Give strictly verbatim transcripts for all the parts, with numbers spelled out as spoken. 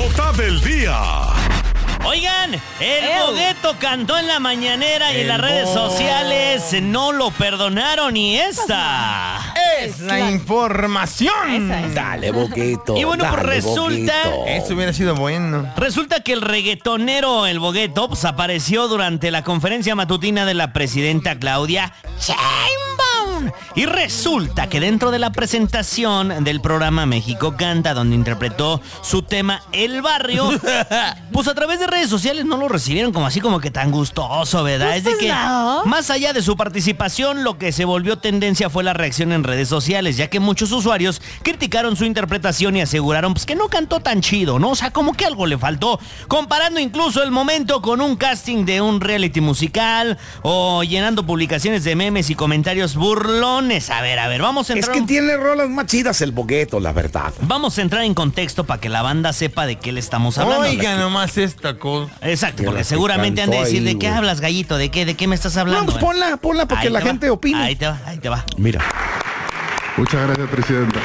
Nota del día. Oigan, el Bogueto cantó en la mañanera y en las redes sociales no lo perdonaron y esta es la información. Es. Dale, Bogueto. Y bueno, pues dale, resulta... Bogueto. Eso hubiera sido bueno. Resulta que el reggaetonero El Bogueto pues, apareció durante la conferencia matutina de la presidenta Claudia Sheinbaum. Y resulta que dentro de la presentación del programa México Canta, donde interpretó su tema El Barrio, pues a través de redes sociales no lo recibieron como así como que tan gustoso, ¿verdad? Pues es de que no. más allá de su participación, lo que se volvió tendencia fue la reacción en redes sociales, ya que muchos usuarios criticaron su interpretación y aseguraron pues, que no cantó tan chido, ¿no? O sea, como que algo le faltó, comparando incluso el momento con un casting de un reality musical o llenando publicaciones de memes y comentarios burlones. A ver, a ver, vamos a entrar... Es que tiene rolas más chidas el Bogueto, la verdad. Vamos a entrar en contexto para que la banda sepa de qué le estamos hablando. Oiga, nomás esta cosa. Exacto, Que porque la que seguramente han de cantó decir, ahí, ¿de qué güey. hablas, gallito? ¿De qué, de qué me estás hablando? No, pues ponla, ponla para que Ahí la te va, gente opine. Ahí te va, ahí te va. Mira. Muchas gracias, presidenta.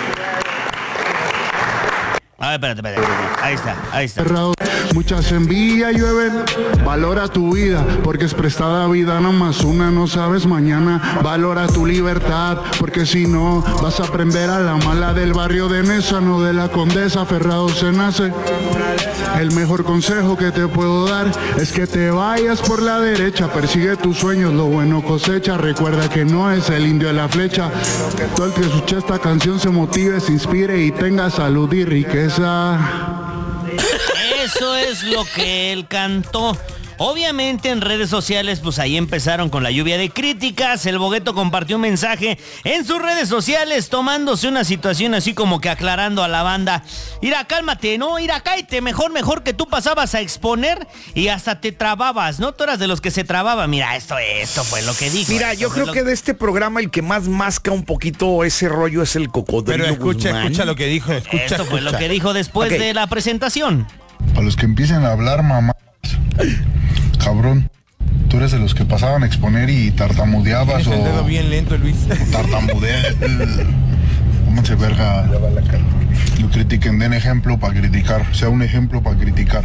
A ver, espérate, espérate. Ahí está, ahí está. Cerrado, muchas envidias llueven. Valora tu vida, porque es prestada vida, no más una, no sabes mañana. Valora tu libertad, porque si no, vas a aprender a la mala del barrio de Nesa, no de la Condesa. Ferrado se nace. El mejor consejo que te puedo dar es que te vayas por la derecha. Persigue tus sueños, lo bueno cosecha. Recuerda que no es el indio de la flecha. Todo el que escuche esta canción se motive, se inspire y tenga salud y riqueza. Eso es lo que él cantó. Obviamente en redes sociales pues ahí empezaron con la lluvia de críticas. El Bogueto compartió un mensaje en sus redes sociales tomándose una situación así como que aclarando a la banda. Mira, cálmate, ¿no? Mira, cállate, mejor, mejor que tú pasabas a exponer y hasta te trababas, ¿no? Tú eras de los que se trababa. Mira, esto, esto fue lo que dijo. Mira, yo creo lo... que de este programa el que más masca un poquito ese rollo es el Cocodrilo Pero escucha, Guzmán. escucha lo que dijo, escucha, Esto fue escucha. lo que dijo después Ok. de la presentación. A los que empiecen a hablar, mamá. Cabrón, tú eres de los que pasaban a exponer y tartamudeabas Tienes el dedo o bien lento, Luis. tartamudeas. Pónganse verga. Lo critiquen, den ejemplo para criticar. Sea un ejemplo para criticar.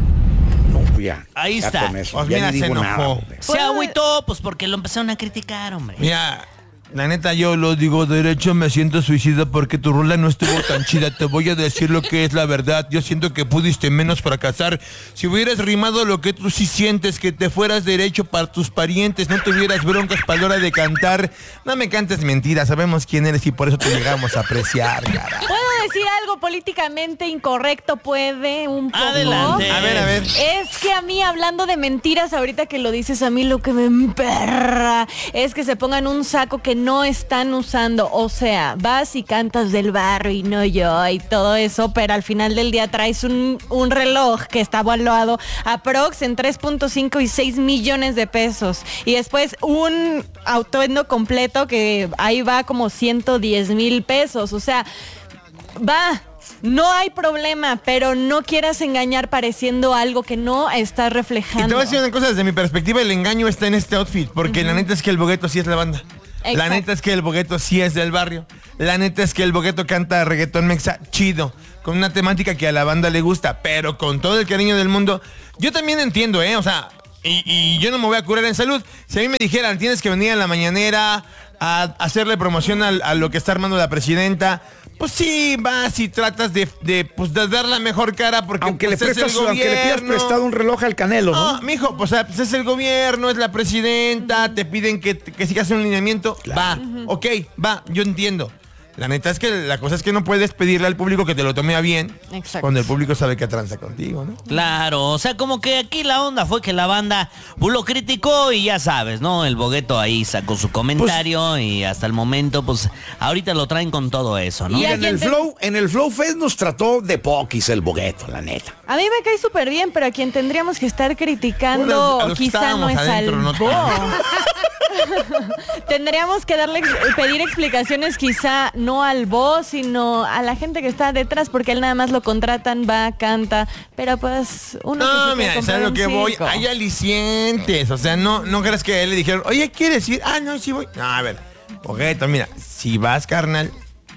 No, ya, Ahí ya está. con eso, Pues ya mira, ni se digo enojó. nada, hombre. Se agüitó pues porque lo empezaron a criticar, hombre. Mira, la neta yo lo digo derecho, me siento suicida porque tu rola no estuvo tan chida. Te voy a decir lo que es la verdad. Yo siento que pudiste menos fracasar. Si hubieras rimado lo que tú sí sientes, que te fueras derecho para tus parientes, no tuvieras broncas para la hora de cantar. No me cantes mentiras, sabemos quién eres y por eso te llegamos a apreciar, cara. ¿Puedo decir algo políticamente incorrecto? ¿Puede? Un poco. Adelante. A ver, a ver. Es que a mí, hablando de mentiras, ahorita que lo dices, a mí lo que me emperra es que se pongan un saco que no están usando. O sea, vas y cantas del barrio y no yo y todo eso, pero al final del día traes un, un reloj que está evaluado aprox en tres punto cinco y seis millones de pesos. Y después un atuendo completo que ahí va como ciento diez mil pesos. O sea, va... No hay problema, pero no quieras engañar pareciendo algo que no estás reflejando. Y te voy a decir una cosa, desde mi perspectiva el engaño está en este outfit, porque uh-huh. la neta es que el Bogueto sí es la banda. Exacto. La neta es que el Bogueto sí es del barrio. La neta es que el Bogueto canta reggaetón mexa chido, con una temática que a la banda le gusta, pero con todo el cariño del mundo. Yo también entiendo, ¿eh? O sea, y, y yo no me voy a curar en salud. Si a mí me dijeran, tienes que venir a la mañanera a hacerle promoción a, a lo que está armando la presidenta... Pues sí, vas y tratas de, de, pues, de dar la mejor cara porque aunque, pues, le prestas, es el gobierno. aunque le pidas prestado un reloj al Canelo, ¿no? No, mijo, pues, pues es el gobierno, es la presidenta, te piden que, que sigas un lineamiento. Claro. Va, uh-huh. ok, va, yo entiendo. La neta es que la cosa es que no puedes pedirle al público que te lo tome a bien. Exacto. Cuando el público sabe que tranza contigo, ¿no? Claro, o sea, como que aquí la onda fue que la banda lo criticó y ya sabes, ¿no? El Bogueto ahí sacó su comentario pues, y hasta el momento, pues, ahorita lo traen con todo eso, ¿no? Y en el, te... Flow, en el Flow Fest nos trató de poquis el Bogueto, la neta. A mí me cae súper bien, pero a quien tendríamos que estar criticando bueno, quizá no es adentro, al no Tendríamos que darle, pedir explicaciones quizá no al boss, sino a la gente que está detrás, porque él nada más lo contratan, va, canta, pero pues uno... No, mira, ¿sabes lo que voy? Hay alicientes, o sea, no, no creas que a él le dijeron, oye, ¿quieres ir? Ah, no, sí voy. No, a ver, Bogueto, mira, si vas, carnal,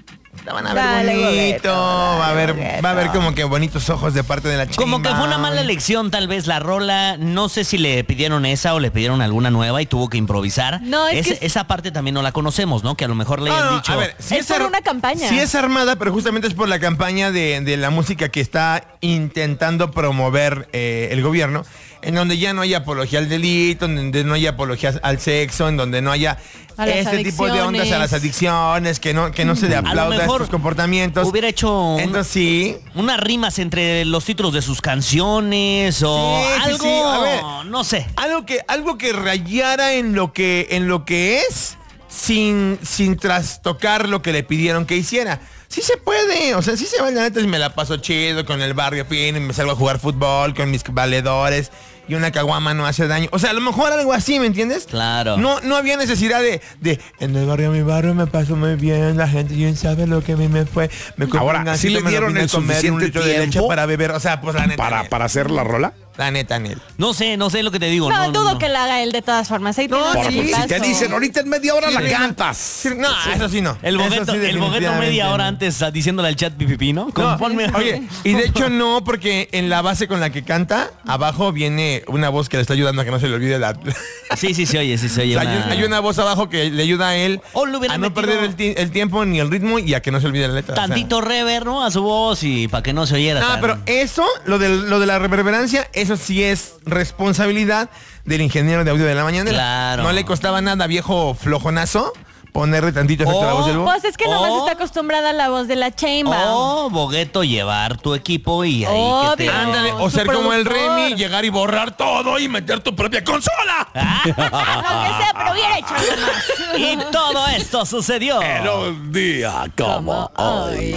la van a ver Dale, bonito, bogueto, va a dale, ver, bogueto. va a ver como que bonitos ojos de parte de la chica. Como que fue una mala elección, tal vez la rola. No sé si le pidieron esa o le pidieron alguna nueva y tuvo que improvisar. No, es Ese- que- Esa parte también no la conocemos, ¿no? Que a lo mejor le No, hayan no, dicho. a ver, sí Es por ar- una campaña. Sí es armada, pero justamente es por la campaña de, de la música que está intentando promover eh, el gobierno, en donde ya no haya apología al delito, en donde no haya apología al sexo, en donde no haya A las este tipo de ondas a las adicciones, que no, que no se le A lo aplauda mejor estos comportamientos. hubiera hecho un- Entonces sí. unas rimas entre los títulos de sus canciones o Sí, sí, algo, sí, a ver. no sé. Algo que, algo que rayara en lo que, en lo que es, sin, sin trastocar lo que le pidieron que hiciera. Sí se puede, o sea, sí se va, la neta, si me la paso chido con el barrio fino y me salgo a jugar fútbol con mis valedores y una caguama no hace daño. O sea, a lo mejor algo así, ¿me entiendes? Claro. No, no había necesidad de, de en el barrio, mi barrio me pasó muy bien, la gente bien sabe lo que a mí me fue. Me compré Ahora, un gansito, ¿sí le me lo dieron vine a el comer, un suficiente litro de leche tiempo para beber. O sea, pues la neta. Para, Nel. para hacer la rola. La neta, Nel. No sé, no sé lo que te digo. No, No, dudo no. que la haga él de todas formas. Ahí No, tiene un Porque sí, si te equipazo. dicen, ahorita en media hora Sí, la sí, cantas. Sí, no, eso sí no. El Eso bogueto, sí, el bogueto definitivamente media hora no. antes ah, diciéndole al chat pipipi, ¿no? No, Conforme- oye, y de hecho no, porque en la base con la que canta, abajo viene una voz que le está ayudando a que no se le olvide la... Sí, sí, se oye, sí, se oye. O sea, hay, una- hay una voz abajo que le ayuda a él O le hubiera a no metido perder el, ti- el tiempo ni el ritmo y a que no se olvide la letra. o sea. Tantito rever, ¿no? A su voz y para que no se oyera. Ah, tan- pero eso, lo de, lo de la reverberancia, eso sí es responsabilidad del ingeniero de audio de la mañana. Claro. No le costaba nada, viejo flojonazo, ponerle tantito efecto a la Oh, voz del voz. Pues es que nomás Oh. está acostumbrada a la voz de la Chainbaum. O, Bogueto, llevar tu equipo y ahí que te... Obvio. Ándale, o Su ser como el productor. Remy, llegar y borrar todo y meter tu propia consola. Aunque sea, pero hubiera hecho algo más. Y todo esto sucedió. En un día como hoy.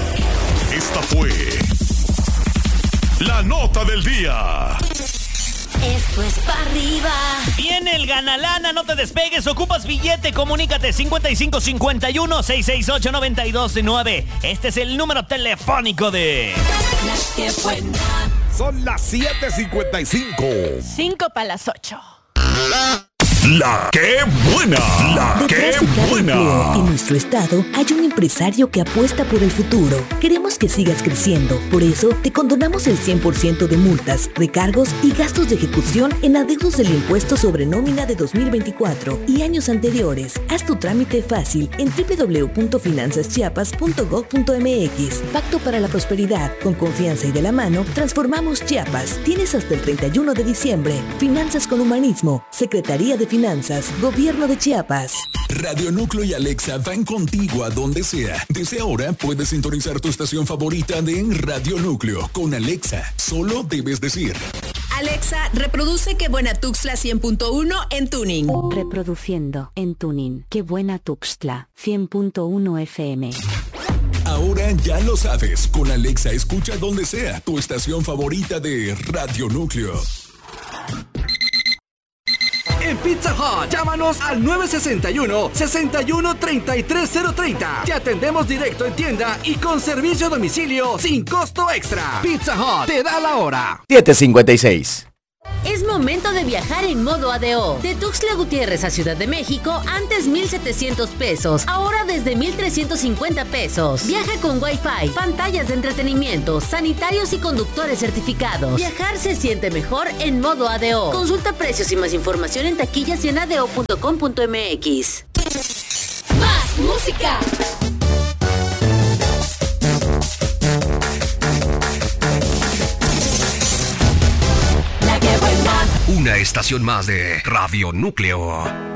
Esta fue la nota del día. Esto es pa' arriba. Viene el Ganalana, no te despegues, ocupas billete, comunícate cincuenta y cinco cincuenta y uno, seiscientos sesenta y ocho, noventa y dos nueve. Este es el número telefónico de... La que buena. Son las siete cincuenta y cinco. Cinco para las ocho. La que buena. La que Detrás de cada buena. empleo en nuestro estado hay un empresario que apuesta por el futuro. Queremos que sigas creciendo. Por eso, te condonamos el cien por ciento de multas, recargos y gastos de ejecución en adeudos del impuesto sobre nómina de dos mil veinticuatro y años anteriores. Haz tu trámite fácil en doble u doble u doble u punto finanzas chiapas punto gob punto eme equis. Pacto para la prosperidad. Con confianza y de la mano, transformamos Chiapas. Tienes hasta el treinta y uno de diciembre. Finanzas con humanismo. Secretaría de Finanzas. Gobierno de Chiapas. Radio Núcleo y Alexa van contigo a donde sea. Desde ahora puedes sintonizar tu estación favorita de Radio Núcleo con Alexa. Solo debes decir: Alexa, reproduce Que Buena Tuxtla cien punto uno en Tuning. Reproduciendo en Tuning. Qué buena Tuxtla, cien punto uno F M. ahora ya lo sabes. Con Alexa escucha donde sea tu estación favorita de Radio Núcleo. En Pizza Hut, llámanos al nueve sesenta y uno, sesenta y uno, treinta y tres cero treinta. Te atendemos directo en tienda y con servicio a domicilio sin costo extra. Pizza Hut te da la hora. siete cincuenta y seis. Es momento de viajar en modo A D O. De Tuxtla Gutiérrez a Ciudad de México, antes mil setecientos pesos, ahora desde mil trescientos cincuenta pesos. Viaja con Wi-Fi, pantallas de entretenimiento, sanitarios y conductores certificados. Viajar se siente mejor en modo A D O. Consulta precios y más información en taquillas y en adeo punto com punto eme equis. ¡Más música! Una estación más de Radio Núcleo.